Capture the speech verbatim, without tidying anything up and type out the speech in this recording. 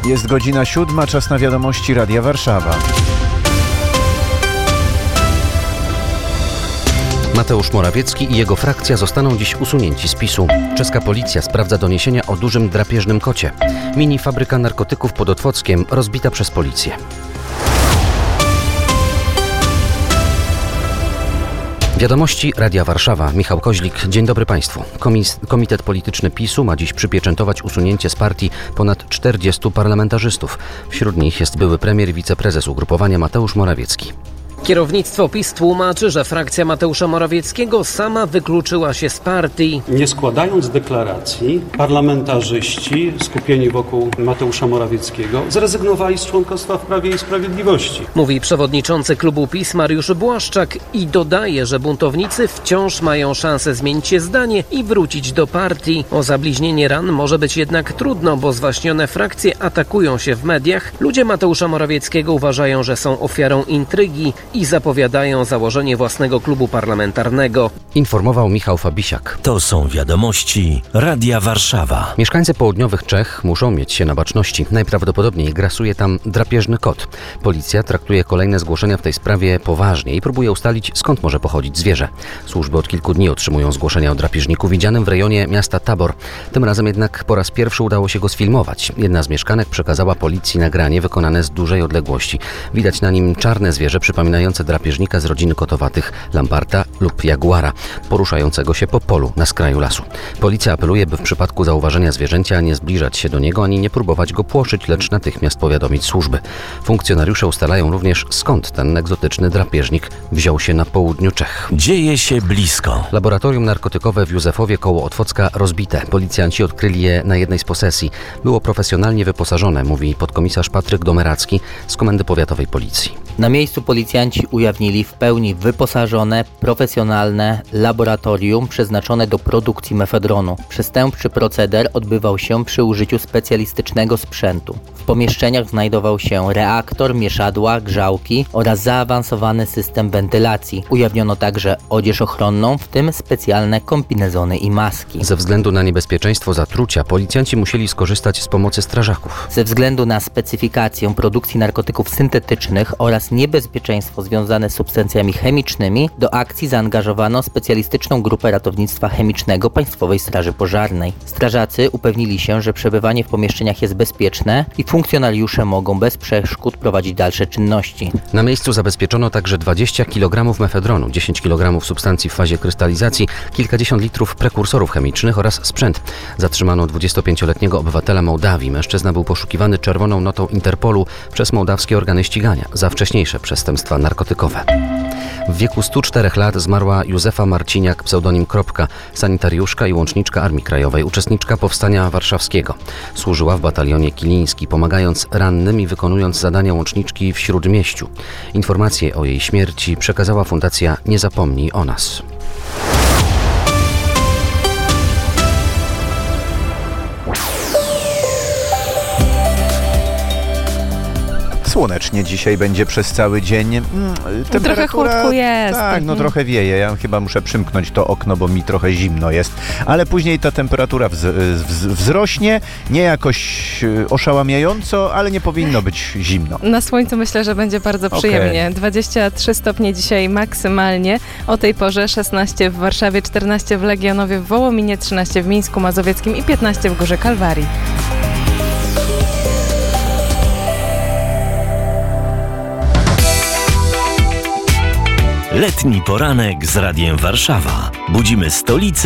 Jest godzina siódma, czas na wiadomości Radia Warszawa. Mateusz Morawiecki i jego frakcja zostaną dziś usunięci z PiSu. Czeska policja sprawdza doniesienia o dużym drapieżnym kocie. Mini fabryka narkotyków pod Otwockiem rozbita przez policję. Wiadomości Radia Warszawa. Michał Koźlik. Dzień dobry Państwu. Komis- Komitet Polityczny PiSu ma dziś przypieczętować usunięcie z partii ponad czterdziestu parlamentarzystów. Wśród nich jest były premier i wiceprezes ugrupowania Mateusz Morawiecki. Kierownictwo PiS tłumaczy, że frakcja Mateusza Morawieckiego sama wykluczyła się z partii. Nie składając deklaracji, parlamentarzyści skupieni wokół Mateusza Morawieckiego zrezygnowali z członkostwa w Prawie i Sprawiedliwości. Mówi przewodniczący klubu PiS Mariusz Błaszczak i dodaje, że buntownicy wciąż mają szansę zmienić się zdanie i wrócić do partii. O zabliźnienie ran może być jednak trudno, bo zwaśnione frakcje atakują się w mediach. Ludzie Mateusza Morawieckiego uważają, że są ofiarą intrygi i zapowiadają założenie własnego klubu parlamentarnego. Informował Michał Fabisiak. To są wiadomości Radia Warszawa. Mieszkańcy południowych Czech muszą mieć się na baczności. Najprawdopodobniej grasuje tam drapieżny kot. Policja traktuje kolejne zgłoszenia w tej sprawie poważnie i próbuje ustalić, skąd może pochodzić zwierzę. Służby od kilku dni otrzymują zgłoszenia o drapieżniku widzianym w rejonie miasta Tabor. Tym razem jednak po raz pierwszy udało się go sfilmować. Jedna z mieszkanek przekazała policji nagranie wykonane z dużej odległości. Widać na nim czarne zwierzę przypominające drapieżnika z rodziny kotowatych, lamparta lub jaguara, poruszającego się po polu na skraju lasu. Policja apeluje, by w przypadku zauważenia zwierzęcia nie zbliżać się do niego, ani nie próbować go płoszyć, lecz natychmiast powiadomić służby. Funkcjonariusze ustalają również, skąd ten egzotyczny drapieżnik wziął się na południu Czech. Dzieje się blisko. Laboratorium narkotykowe w Józefowie koło Otwocka rozbite. Policjanci odkryli je na jednej z posesji. Było profesjonalnie wyposażone, mówi podkomisarz Patryk Domeracki z Komendy Powiatowej Policji. Na miejscu policjanci ujawnili w pełni wyposażone, profesjonalne laboratorium przeznaczone do produkcji mefedronu. Przestępczy proceder odbywał się przy użyciu specjalistycznego sprzętu. W pomieszczeniach znajdował się reaktor, mieszadła, grzałki oraz zaawansowany system wentylacji. Ujawniono także odzież ochronną, w tym specjalne kombinezony i maski. Ze względu na niebezpieczeństwo zatrucia policjanci musieli skorzystać z pomocy strażaków. Ze względu na specyfikację produkcji narkotyków syntetycznych oraz niebezpieczeństwo związane z substancjami chemicznymi, do akcji zaangażowano specjalistyczną grupę ratownictwa chemicznego Państwowej Straży Pożarnej. Strażacy upewnili się, że przebywanie w pomieszczeniach jest bezpieczne i funkcjonariusze mogą bez przeszkód prowadzić dalsze czynności. Na miejscu zabezpieczono także dwadzieścia kilogramów mefedronu, dziesięć kilogramów substancji w fazie krystalizacji, kilkadziesiąt litrów prekursorów chemicznych oraz sprzęt. Zatrzymano dwudziestopięcioletniego obywatela Mołdawii. Mężczyzna był poszukiwany czerwoną notą Interpolu przez mołdawskie organy ścigania za wcześniejsze przestępstwa narkotykowe. W wieku stu czterech lat zmarła Józefa Marciniak, pseudonim Kropka, sanitariuszka i łączniczka Armii Krajowej, uczestniczka Powstania Warszawskiego. Służyła w batalionie Kiliński, pomagając rannym i wykonując zadania łączniczki w Śródmieściu. Informacje o jej śmierci przekazała Fundacja Nie Zapomnij o nas. Słonecznie dzisiaj będzie przez cały dzień. Temperatura, trochę chłodku jest. Tak, no trochę wieje. Ja chyba muszę przymknąć to okno, bo mi trochę zimno jest. Ale później ta temperatura wz, wz, wzrośnie. Nie jakoś oszałamiająco, ale nie powinno być zimno. Na słońcu myślę, że będzie bardzo przyjemnie. Okay. dwadzieścia trzy stopnie dzisiaj maksymalnie. O tej porze szesnaście w Warszawie, czternaście w Legionowie, w Wołominie, trzynaście w Mińsku Mazowieckim i piętnaście w Górze Kalwarii. Letni poranek z Radiem Warszawa. Budzimy stolicę